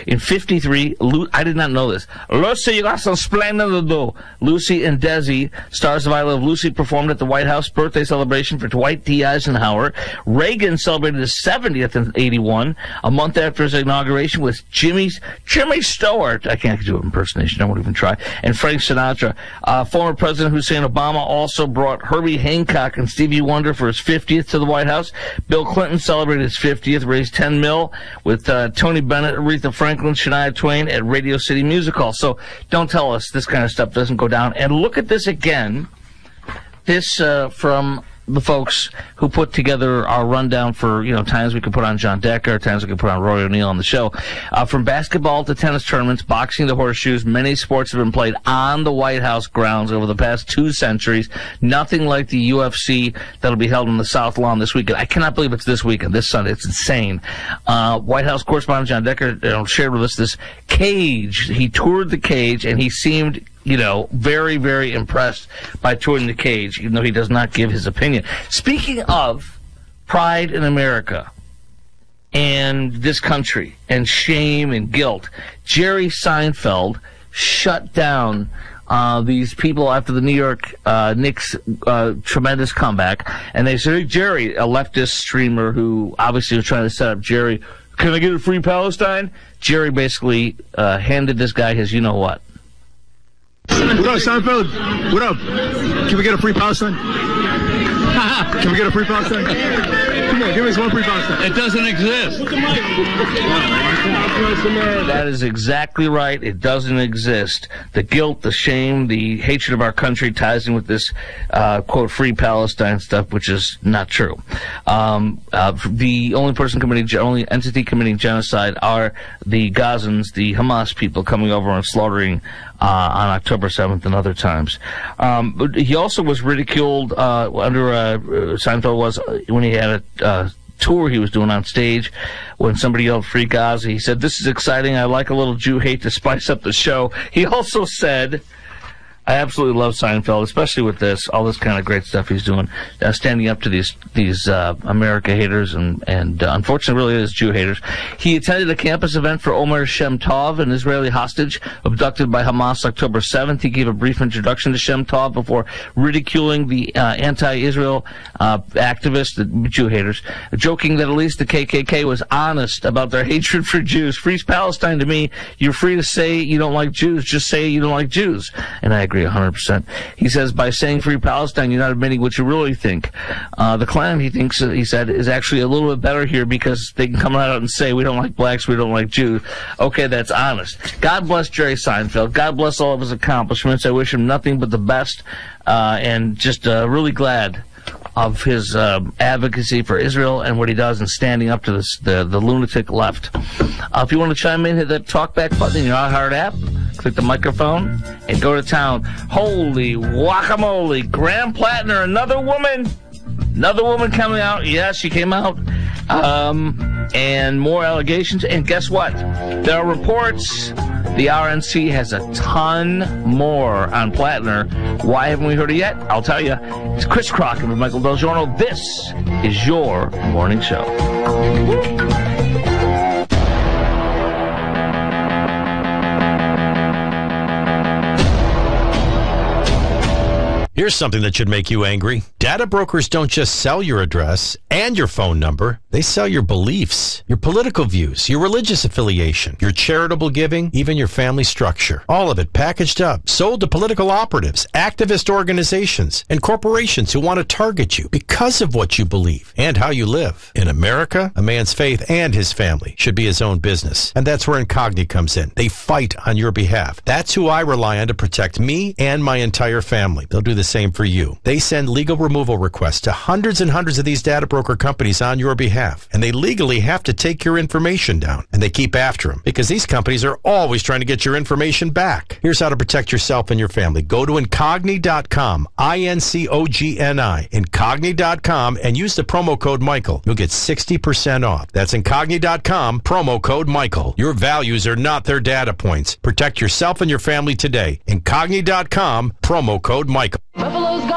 In 53, I did not know this. Lucy, you got some splendid to do. Lucy and Desi, stars of I Love Lucy, performed at the White House birthday celebration for Dwight D. Eisenhower. Reagan celebrated his 70th in 81, a month after his inauguration with Jimmy Stewart. I can't do an impersonation. I won't even try. And Frank Sinatra. Former President Hussein Obama also brought Herbie Hancock and Stevie Wonder for his 50th to the White House. Bill Clinton celebrated his 50th, raised $10 million with Tony Bennett, Aretha Franklin, Shania Twain at Radio City Music Hall. So don't tell us this kind of stuff doesn't go down. And look at this again. This from the folks who put together our rundown for, times we could put on John Decker, times we could put on Roy O'Neill on the show. From basketball to tennis tournaments, boxing to horseshoes, many sports have been played on the White House grounds over the past 2 centuries. Nothing like the UFC that'll be held on the South Lawn this weekend. I cannot believe it's this weekend, this Sunday. It's insane. White House correspondent John Decker shared with us this cage. He toured the cage, and he seemed very, very impressed by touring the cage, even though he does not give his opinion. Speaking of pride in America and this country and shame and guilt, Jerry Seinfeld shut down these people after the New York Knicks tremendous comeback. And they said, hey, Jerry, a leftist streamer who obviously was trying to set up Jerry, can I get a free Palestine? Jerry basically handed this guy his you-know-what. What up, Seinfeld? What up? Can we get a free Palestine? Can we get a free Palestine? Come on, give us one free Palestine. It doesn't exist. That is exactly right. It doesn't exist. The guilt, the shame, the hatred of our country ties in with this, quote, free Palestine stuff, which is not true. The only entity committing genocide are the Gazans, the Hamas people coming over and slaughtering on October 7th and other times. He also was ridiculed Seinfeld was when he had a tour he was doing on stage when somebody yelled Free Gaza. He said, this is exciting. I like a little Jew hate to spice up the show. He also said, I absolutely love Seinfeld, especially with this, all this kind of great stuff he's doing, standing up to these America haters and unfortunately really is Jew haters. He attended a campus event for Omer Shem Tov, an Israeli hostage abducted by Hamas October 7th. He gave a brief introduction to Shem Tov before ridiculing the anti-Israel activists, the Jew haters, joking that at least the KKK was honest about their hatred for Jews. Free Palestine to me, you're free to say you don't like Jews, just say you don't like Jews. And I agree 100%. He says, by saying Free Palestine, you're not admitting what you really think. The Klan, he said, is actually a little bit better here because they can come out and say, we don't like blacks, we don't like Jews. Okay, that's honest. God bless Jerry Seinfeld. God bless all of his accomplishments. I wish him nothing but the best, and just really glad of his advocacy for Israel and what he does in standing up to the lunatic left. If you want to chime in, hit that talkback button in your iHeart app, click the microphone, and go to town. Holy guacamole, Graham Plattner, another woman coming out. Yeah, she came out. And more allegations. And guess what? There are reports the RNC has a ton more on Plattner. Why haven't we heard it yet? I'll tell you. It's Chris Crockett with Michael Del Giorno. This is your morning show. Here's something that should make you angry. Data brokers don't just sell your address and your phone number. They sell your beliefs, your political views, your religious affiliation, your charitable giving, even your family structure. All of it packaged up, sold to political operatives, activist organizations, and corporations who want to target you because of what you believe and how you live. In America, a man's faith and his family should be his own business. And that's where Incogni comes in. They fight on your behalf. That's who I rely on to protect me and my entire family. They'll do the same for you. They send legal removal requests to hundreds and hundreds of these data broker companies on your behalf, and they legally have to take your information down, and they keep after them because these companies are always trying to get your information back. Here's how to protect yourself and your family. Go to Incogni.com, Incogni, Incogni.com, and use the promo code Michael. You'll get 60% off. That's Incogni.com, promo code Michael. Your values are not their data points. Protect yourself and your family today. Incogni.com, promo code Michael.